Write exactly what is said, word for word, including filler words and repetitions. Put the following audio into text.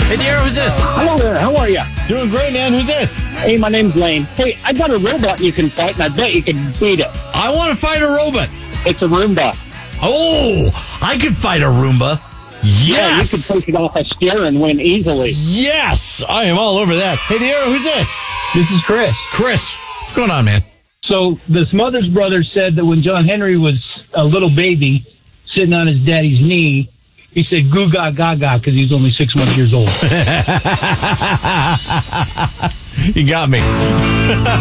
Hey, Dear, who's this? Hello there. How are you? Doing great, man. Who's this? Hey, my name's Lane. Hey, I got a robot you can fight, and I bet you can beat it. I want to fight a robot. It's a Roomba. Oh, I could fight a Roomba. Yes. Yeah, you can take it off a steer and win easily. Yes. I am all over that. Hey, Dear, who's this? This is Chris. Chris. What's going on, man? So the Smothers Brothers said that when John Henry was a little baby sitting on his daddy's knee, he said goo ga gaga because he was only six months years old. You got me.